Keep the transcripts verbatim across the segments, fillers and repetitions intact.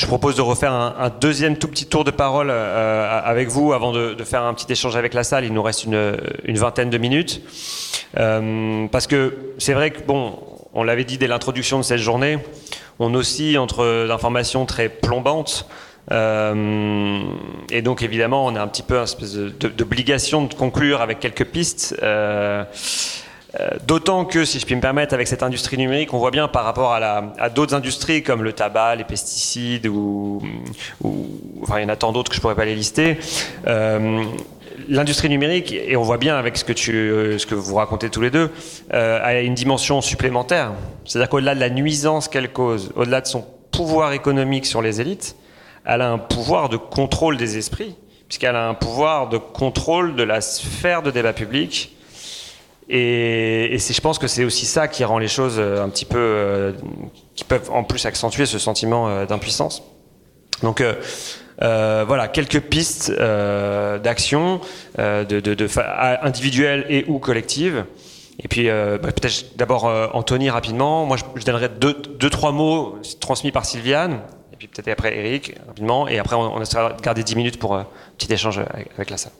je propose de refaire un, un deuxième tout petit tour de parole euh, avec vous avant de, de faire un petit échange avec la salle. Il nous reste une, une vingtaine de minutes. Euh, parce que c'est vrai que, bon, on l'avait dit dès l'introduction de cette journée, on oscille entre informations très plombantes. Euh, et donc évidemment on a un petit peu une espèce de, de, d'obligation de conclure avec quelques pistes, euh, euh, d'autant que, si je puis me permettre, avec cette industrie numérique, on voit bien par rapport à, la, à d'autres industries comme le tabac, les pesticides ou, ou enfin il y en a tant d'autres que je pourrais pas les lister, euh, l'industrie numérique, et on voit bien avec ce que, tu, ce que vous racontez tous les deux, euh, a une dimension supplémentaire, c'est-à-dire qu'au-delà de la nuisance qu'elle cause, au-delà de son pouvoir économique sur les élites, elle a un pouvoir de contrôle des esprits, puisqu'elle a un pouvoir de contrôle de la sphère de débat public. Et, et c'est, je pense que c'est aussi ça qui rend les choses un petit peu, euh, qui peuvent en plus accentuer ce sentiment euh, d'impuissance. Donc euh, euh, voilà, quelques pistes euh, d'action, euh, de, de, de, individuelles et ou collectives. Et puis euh, bah, peut-être d'abord euh, Anthony rapidement. Moi je, je donnerais deux, deux, trois mots transmis par Sylviane. Puis peut-être après Eric, rapidement, et après on, on essaiera de garder dix minutes pour un petit échange avec, avec la salle.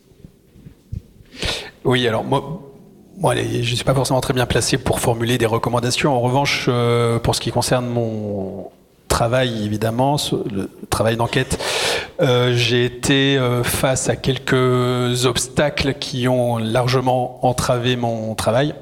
Oui, alors moi, moi je ne suis pas forcément très bien placé pour formuler des recommandations. En revanche, euh, pour ce qui concerne mon travail, évidemment, le travail d'enquête, euh, j'ai été euh, face à quelques obstacles qui ont largement entravé mon travail,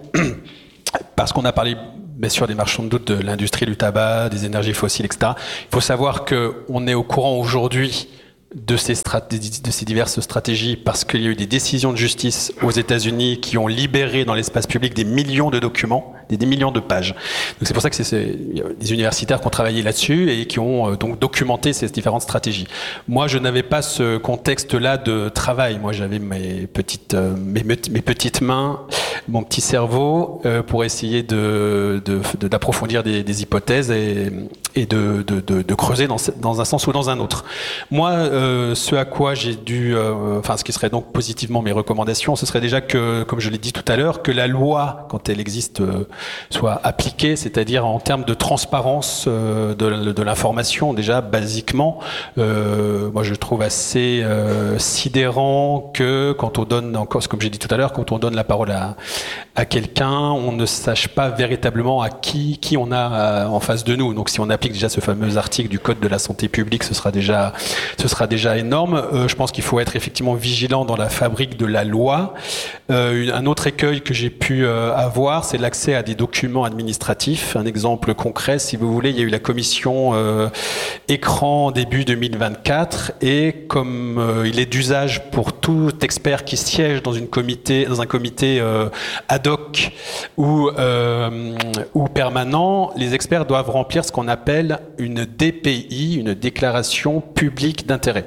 parce qu'on a parlé bien sûr des marchands de doute de l'industrie du tabac, des énergies fossiles, et cetera. Il faut savoir qu'on est au courant aujourd'hui de ces, stratégies, de ces diverses stratégies parce qu'il y a eu des décisions de justice aux États-Unis qui ont libéré dans l'espace public des millions de documents, des, des millions de pages. Donc c'est pour ça que c'est, c'est des universitaires qui ont travaillé là-dessus et qui ont euh, donc documenté ces différentes stratégies. Moi, je n'avais pas ce contexte-là de travail. Moi, j'avais mes petites, euh, mes, mes petites mains, mon petit cerveau euh, pour essayer de, de, de d'approfondir des, des hypothèses et, et de, de, de, de creuser dans, dans un sens ou dans un autre. Moi, euh, ce à quoi j'ai dû, euh, enfin, ce qui serait donc positivement mes recommandations, ce serait déjà que, comme je l'ai dit tout à l'heure, que la loi, quand elle existe, euh, soit appliquée, c'est-à-dire en termes de transparence euh, de, de l'information. Déjà, basiquement, euh, moi, je trouve assez euh, sidérant que quand on donne, encore, comme j'ai dit tout à l'heure, quand on donne la parole à à quelqu'un, on ne sache pas véritablement à qui qui on a en face de nous. Donc si on applique déjà ce fameux article du Code de la santé publique, ce sera déjà ce sera déjà énorme. Euh, je pense qu'il faut être effectivement vigilant dans la fabrique de la loi. Euh, un autre écueil que j'ai pu euh, avoir, c'est l'accès à des documents administratifs. Un exemple concret, si vous voulez, il y a eu la commission euh, écran début deux mille vingt-quatre et comme euh, il est d'usage pour tout expert qui siège dans une comité dans un comité euh, ad hoc ou, euh, ou permanent, les experts doivent remplir ce qu'on appelle une D P I, une déclaration publique d'intérêt.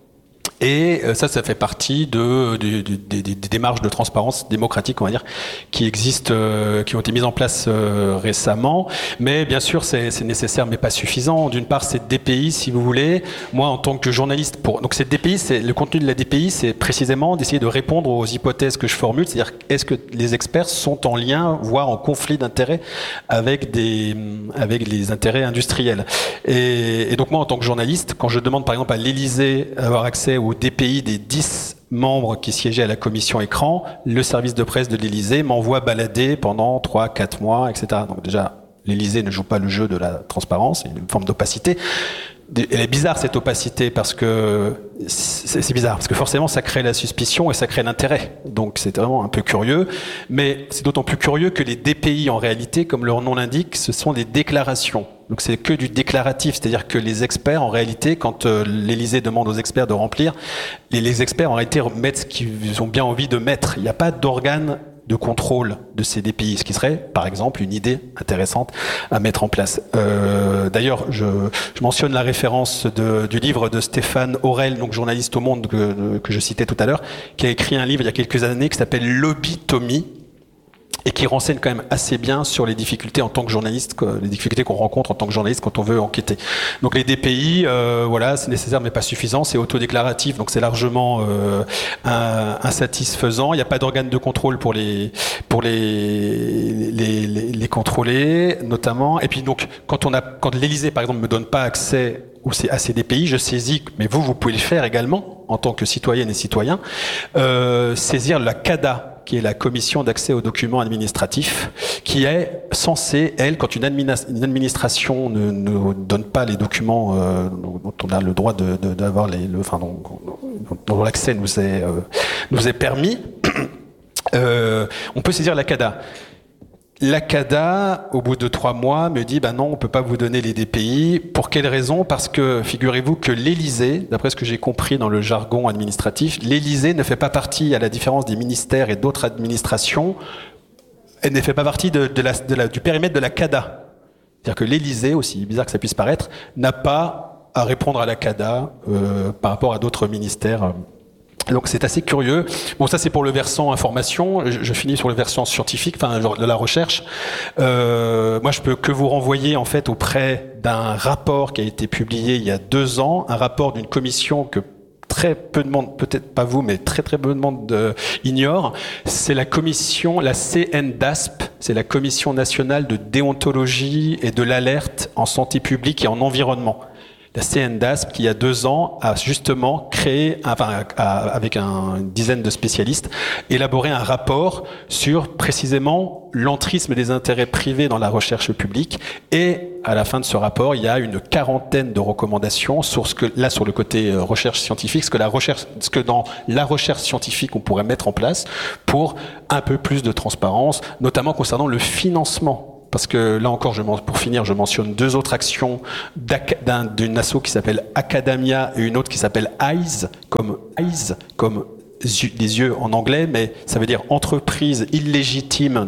Et ça, ça fait partie de, de, de, de, des démarches de transparence démocratique, on va dire, qui existent, euh, qui ont été mises en place euh, récemment. Mais bien sûr, c'est, c'est nécessaire, mais pas suffisant. D'une part, cette D P I, si vous voulez, moi, en tant que journaliste, pour donc cette D P I, c'est le contenu de la D P I, c'est précisément d'essayer de répondre aux hypothèses que je formule, c'est-à-dire est-ce que les experts sont en lien, voire en conflit d'intérêts avec des, avec les intérêts industriels. Et, et donc moi, en tant que journaliste, quand je demande par exemple à l'Élysée d'avoir accès aux D P I des dix membres qui siégeaient à la commission écran, le service de presse de l'Élysée m'envoie balader pendant trois, quatre mois, et cetera. Donc déjà, l'Élysée ne joue pas le jeu de la transparence, il y a une forme d'opacité. Elle est bizarre cette opacité parce que c'est bizarre parce que forcément ça crée la suspicion et ça crée l'intérêt. Donc c'est vraiment un peu curieux, mais c'est d'autant plus curieux que les D P I en réalité, comme leur nom l'indique, ce sont des déclarations. Donc c'est que du déclaratif, c'est-à-dire que les experts en réalité, quand euh, l'Élysée demande aux experts de remplir, les, les experts en réalité mettent ce qu'ils ont bien envie de mettre. Il n'y a pas d'organe de contrôle de ces D P I, ce qui serait, par exemple, une idée intéressante à mettre en place. Euh, d'ailleurs, je, je mentionne la référence de, du livre de Stéphane Aurel, donc journaliste au Monde que, que je citais tout à l'heure, qui a écrit un livre il y a quelques années qui s'appelle Lobbytomie, et qui renseigne quand même assez bien sur les difficultés en tant que journaliste, les difficultés qu'on rencontre en tant que journaliste quand on veut enquêter. Donc les D P I, euh, voilà, c'est nécessaire mais pas suffisant, c'est autodéclaratif, donc c'est largement euh, insatisfaisant. Il n'y a pas d'organe de contrôle pour les pour les les, les les contrôler, notamment. Et puis donc quand on a quand l'Élysée par exemple me donne pas accès ou c'est à ces D P I, je saisis, mais vous, vous pouvez le faire également, en tant que citoyenne et citoyen, euh, saisir la CADA, qui est la commission d'accès aux documents administratifs, qui est censée, elle, quand une, administ- une administration ne, ne donne pas les documents euh, dont on a le droit de, de, d'avoir les, le, enfin, dont, dont l'accès nous est, euh, nous est permis, euh, on peut saisir la CADA. La CADA, au bout de trois mois, me dit bah non, on ne peut pas vous donner les D P I. Pour quelle raison ? Parce que figurez-vous que l'Élysée, d'après ce que j'ai compris dans le jargon administratif, l'Élysée ne fait pas partie, à la différence des ministères et d'autres administrations, elle ne fait pas partie de, de la, de la, du périmètre de la CADA. C'est-à-dire que l'Élysée, aussi bizarre que ça puisse paraître, n'a pas à répondre à la CADA euh, par rapport à d'autres ministères. Donc c'est assez curieux. Bon, ça c'est pour le versant information. Je, je finis sur le versant scientifique, enfin de la recherche. Euh, moi, je peux que vous renvoyer en fait auprès d'un rapport qui a été publié il y a deux ans, un rapport d'une commission que très peu de monde, peut-être pas vous, mais très très peu de monde euh, ignore. C'est la commission, la C N D A S P, c'est la Commission nationale de déontologie et de l'alerte en santé publique et en environnement. La C N D A S P, qui il y a deux ans a justement créé, enfin, a, avec un, une dizaine de spécialistes, élaboré un rapport sur précisément l'entrisme des intérêts privés dans la recherche publique. Et à la fin de ce rapport, il y a une quarantaine de recommandations sur ce que, là, sur le côté euh, recherche scientifique, ce que la recherche, ce que dans la recherche scientifique on pourrait mettre en place pour un peu plus de transparence, notamment concernant le financement. Parce que là encore, je, pour finir, je mentionne deux autres actions d'un, d'une asso qui s'appelle Academia et une autre qui s'appelle EYES, comme EYES, comme des yeux en anglais, mais ça veut dire entreprise illégitime